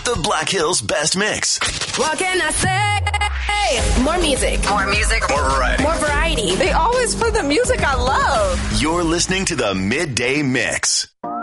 The Black Hills Best Mix. What can I say? More music. More variety. More variety. They always play the music I love. You're listening to the Midday Mix.